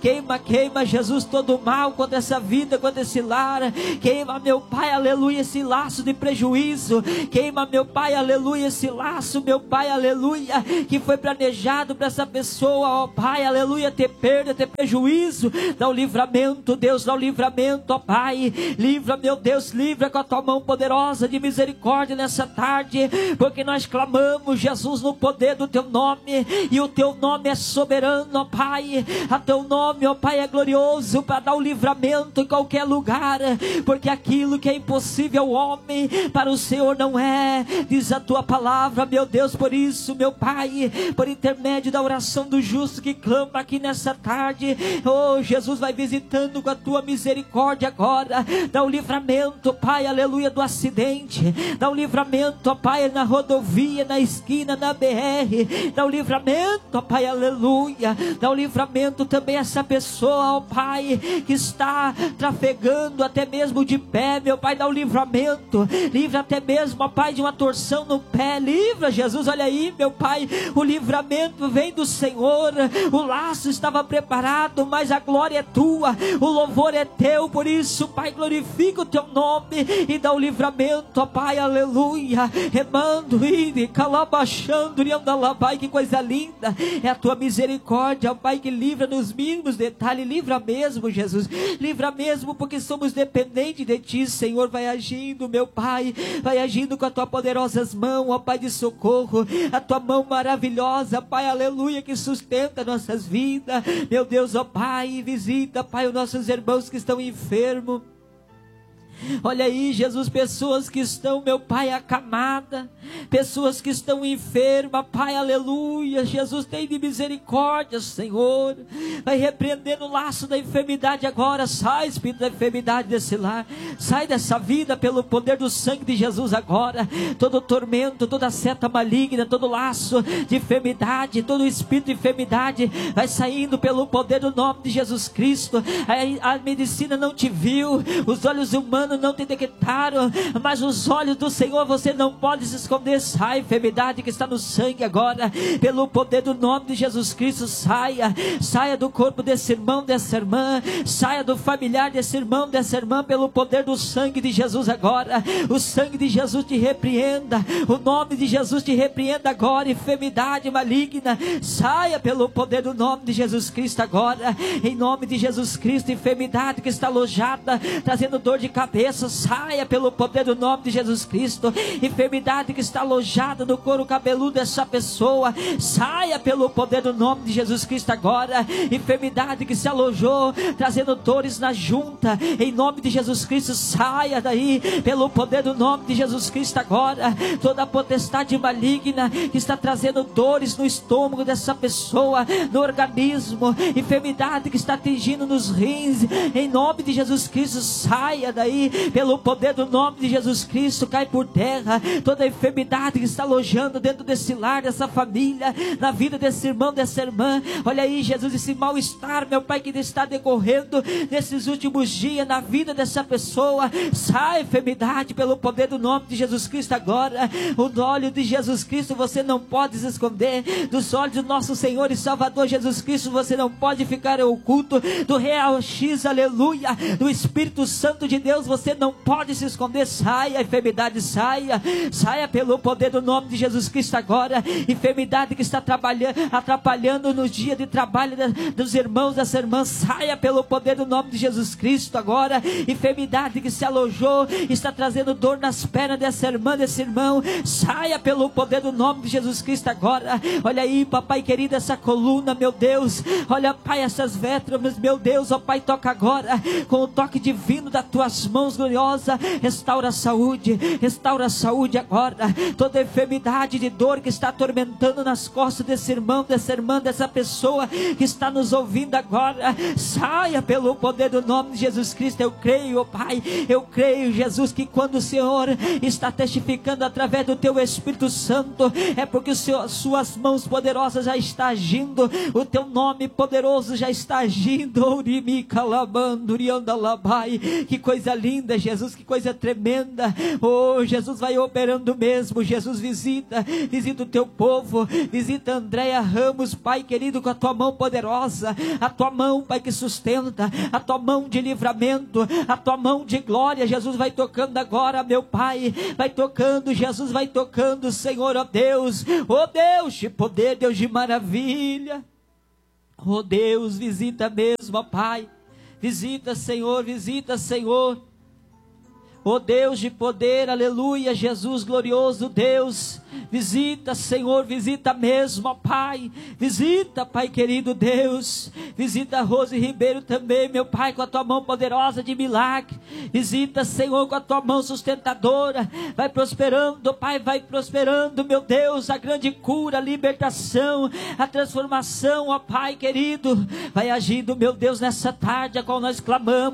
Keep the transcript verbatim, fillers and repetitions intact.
Queima, queima, Jesus, todo mal contra essa vida, contra esse lar. Queima, meu Pai, aleluia, esse laço de prejuízo. Queima, meu Pai, aleluia, esse laço, meu Pai, aleluia, que foi planejado para essa pessoa, ó Pai, aleluia, ter perda, ter prejuízo. Dá o livramento, Deus, dá o livramento, ó Pai. Livra, meu Deus, livra com a tua mão poderosa de misericórdia nessa tarde, porque nós clamamos, Jesus, no poder do teu nome, e o teu nome é soberano, ó Pai. A teu nome, ó Pai, é glorioso para dar o livramento em qualquer lugar, porque aquilo que é impossível ao homem, para o Senhor não é, diz a tua palavra, meu Deus. Por isso, meu Pai, por intermédio da oração do justo que clama aqui nessa tarde, oh Jesus, vai visitando com a tua misericórdia agora. Dá o livramento, Pai, aleluia, do acidente. Dá o livramento, ó Pai, na rodovia, na esquina, na B R. Dá o livramento, ó Pai, aleluia. Dá o livramento também a essa pessoa, ó Pai, que está trafegando até mesmo de pé, meu Pai. Dá o livramento. Livra até mesmo, ó Pai, de uma torção no pé. Livra, Jesus, olha aí, meu Pai, o livramento vem do Senhor. O laço estava preparado, mas a glória é tua, o louvor é teu. Por isso, Pai, glorifica o teu nome e dá o livramento, ó Pai, aleluia. Remando, ide, calabachando, Pai, que coisa linda é a tua misericórdia, ó Pai, que livra nos mínimos detalhes. Livra mesmo, Jesus, livra mesmo, porque somos dependentes de ti, Senhor. Vai agindo, meu Pai, vai agindo com a tua poderosas mãos, ó Pai, de socorro, a tua mão maravilhosa, Pai, aleluia, que sustenta nossas vidas, meu Deus, ó Pai. Visita, Pai, os nossos irmãos que estão enfermos. Olha aí, Jesus, pessoas que estão, meu Pai, acamadas, pessoas que estão enfermas, Pai, aleluia. Jesus, tem de misericórdia, Senhor. Vai repreendendo o laço da enfermidade agora. Sai, espírito da enfermidade desse lar, sai dessa vida pelo poder do sangue de Jesus agora. Todo tormento, toda seta maligna, todo laço de enfermidade, todo espírito de enfermidade vai saindo pelo poder do nome de Jesus Cristo. A, a medicina não te viu, os olhos humanos não te detectaram, mas os olhos do Senhor você não pode se esconder. Sai, enfermidade que está no sangue agora, pelo poder do nome de Jesus Cristo. Saia, saia do corpo desse irmão, dessa irmã, saia do familiar desse irmão, dessa irmã, pelo poder do sangue de Jesus agora. O sangue de Jesus te repreenda, o nome de Jesus te repreenda agora. Enfermidade maligna, saia pelo poder do nome de Jesus Cristo agora, em nome de Jesus Cristo. Enfermidade que está alojada, trazendo dor de cabeça, saia pelo poder do nome de Jesus Cristo. Enfermidade que está alojada no couro cabeludo dessa pessoa, saia pelo poder do nome de Jesus Cristo agora. Enfermidade que se alojou, trazendo dores na junta, em nome de Jesus Cristo, saia daí pelo poder do nome de Jesus Cristo agora. Toda potestade maligna que está trazendo dores no estômago dessa pessoa, no organismo, enfermidade que está atingindo nos rins, em nome de Jesus Cristo, saia daí pelo poder do nome de Jesus Cristo. Cai por terra toda enfermidade que está alojando dentro desse lar, dessa família, na vida desse irmão, dessa irmã. Olha aí, Jesus, esse mal-estar, meu Pai, que está decorrendo nesses últimos dias na vida dessa pessoa. Sai, enfermidade, pelo poder do nome de Jesus Cristo agora. O olho de Jesus Cristo você não pode se esconder, dos olhos do nosso Senhor e Salvador Jesus Cristo você não pode ficar oculto, do real X, aleluia, do Espírito Santo de Deus você não pode se esconder. Saia, enfermidade, saia, saia pelo poder do nome de Jesus Cristo agora. Enfermidade que está trabalhando, atrapalhando no dia de trabalho dos irmãos, dessa irmã, saia pelo poder do nome de Jesus Cristo agora. Enfermidade que se alojou, está trazendo dor nas pernas dessa irmã, desse irmão, saia pelo poder do nome de Jesus Cristo agora. Olha aí, papai querido, essa coluna, meu Deus, olha, Pai, essas vértebras, meu Deus, ó Pai, toca agora com o toque divino das tuas mãos gloriosa. Restaura a saúde, restaura a saúde agora. Toda enfermidade de dor que está atormentando nas costas desse irmão, dessa irmã, dessa pessoa que está nos ouvindo agora, saia pelo poder do nome de Jesus Cristo. Eu creio, ó Pai, eu creio, Jesus, que quando o Senhor está testificando através do teu Espírito Santo, é porque o Senhor, suas mãos poderosas já está agindo, o teu nome poderoso já está agindo. Que coisa linda linda, Jesus, que coisa tremenda. Oh, Jesus, vai operando mesmo. Jesus, visita, visita o teu povo, visita Andréia Ramos, Pai querido, com a tua mão poderosa, a tua mão, Pai, que sustenta, a tua mão de livramento, a tua mão de glória. Jesus, vai tocando agora, meu Pai, vai tocando, Jesus, vai tocando, Senhor, ó Deus, ó Deus de poder, Deus de maravilha. Oh Deus, visita mesmo, ó Pai, visita, Senhor, visita, Senhor, oh Deus de poder, aleluia, Jesus glorioso Deus, visita, Senhor, visita mesmo, ó Pai, visita, Pai querido Deus, visita a Rose Ribeiro também, meu Pai, com a tua mão poderosa de milagre, visita, Senhor, com a tua mão sustentadora, vai prosperando, Pai, vai prosperando, meu Deus, a grande cura, a libertação, a transformação, ó Pai querido, vai agindo, meu Deus, nessa tarde a qual nós clamamos.